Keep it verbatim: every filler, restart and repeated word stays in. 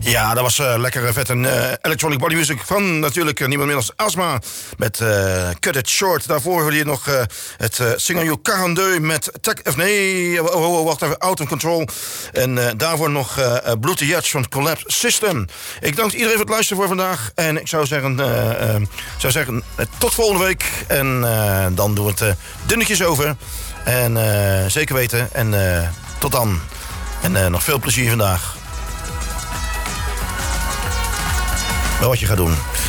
Ja, dat was uh, lekker vet en uh, electronic body music van natuurlijk uh, niemand minder als Asma met uh, Cut It Short. Daarvoor hoorde je nog uh, het uh, Single You quarante-deux met Tech, of nee, oh, oh, wacht even, Out of Control. En uh, daarvoor nog uh, Blue to Yachts van Collapse System. Ik dank iedereen voor het luisteren voor vandaag. En ik zou zeggen, uh, uh, zou zeggen uh, tot volgende week. En uh, dan doen we het uh, dunnetjes over. En uh, zeker weten. En uh, tot dan. En uh, nog veel plezier vandaag. Wel wat je gaat doen.